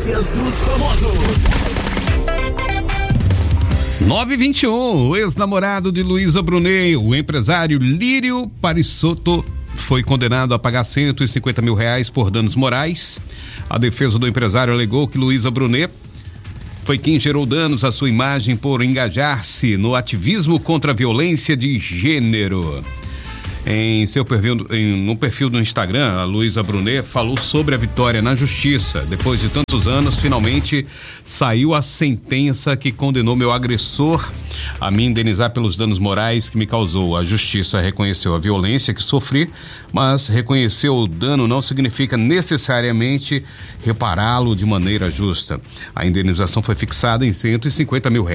Notícias dos famosos. 9h21, o ex-namorado de Luísa Brunet, o empresário Lírio Parisotto, foi condenado a pagar R$150 mil por danos morais. A defesa do empresário alegou que Luísa Brunet foi quem gerou danos à sua imagem por engajar-se no ativismo contra a violência de gênero. Em seu perfil, no perfil do Instagram, a Luísa Brunet falou sobre a vitória na justiça. Depois de tantos anos, finalmente saiu a sentença que condenou meu agressor a me indenizar pelos danos morais que me causou. A justiça reconheceu a violência que sofri, mas reconhecer o dano não significa necessariamente repará-lo de maneira justa. A indenização foi fixada em R$150 mil.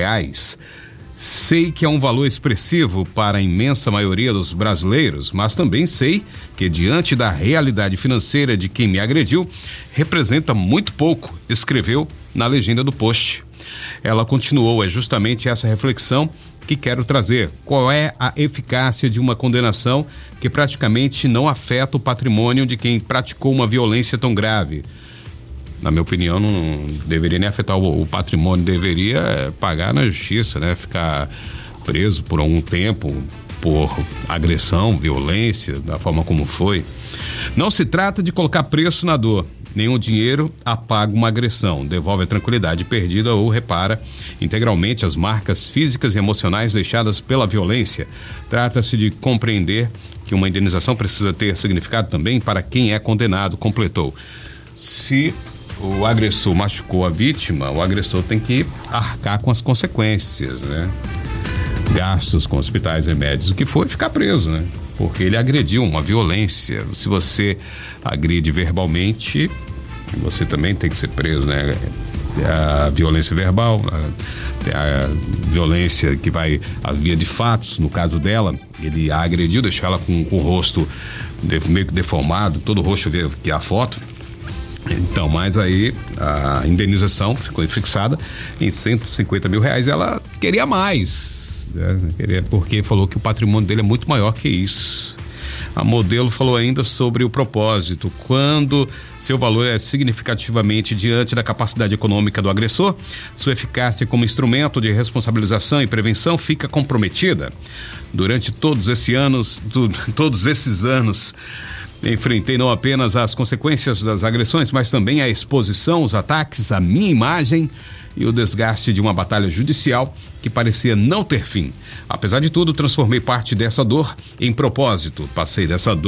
Sei que é um valor expressivo para a imensa maioria dos brasileiros, mas também sei que, diante da realidade financeira de quem me agrediu, representa muito pouco, escreveu na legenda do post. Ela continuou: é justamente essa reflexão que quero trazer. Qual é a eficácia de uma condenação que praticamente não afeta o patrimônio de quem praticou uma violência tão grave? Na minha opinião, não deveria nem afetar o patrimônio, deveria pagar na justiça, né? Ficar preso por algum tempo por agressão, violência, da forma como foi. Não se trata de colocar preço na dor. Nenhum dinheiro apaga uma agressão, devolve a tranquilidade perdida ou repara integralmente as marcas físicas e emocionais deixadas pela violência. Trata-se de compreender que uma indenização precisa ter significado também para quem é condenado, completou. Se o agressor machucou a vítima, o agressor tem que arcar com as consequências, né? Gastos com hospitais, remédios, o que for, ficar preso, né? Porque ele agrediu, uma violência. Se você agride verbalmente, você também tem que ser preso, né? A violência verbal, a violência que vai a via de fatos. No caso dela, ele a agrediu, deixou ela com o rosto meio que deformado, todo o rosto, que é a foto. Então, mas aí a indenização ficou fixada em R$150 mil. Ela queria mais, né? Porque falou que o patrimônio dele é muito maior que isso. A modelo falou ainda sobre o propósito. Quando seu valor é significativamente diante da capacidade econômica do agressor, sua eficácia como instrumento de responsabilização e prevenção fica comprometida. Durante todos esses anos, enfrentei não apenas as consequências das agressões, mas também a exposição, os ataques, a minha imagem e o desgaste de uma batalha judicial que parecia não ter fim. Apesar de tudo, transformei parte dessa dor em propósito. Passei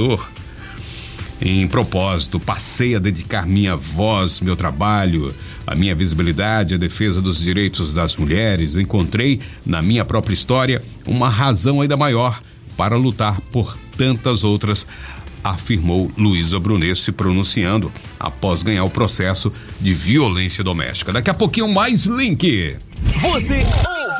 a dedicar minha voz, meu trabalho, a minha visibilidade, a defesa dos direitos das mulheres. Encontrei na minha própria história uma razão ainda maior para lutar por tantas outras, afirmou Luísa Brunet, se pronunciando após ganhar o processo de violência doméstica. Daqui a pouquinho mais link. Você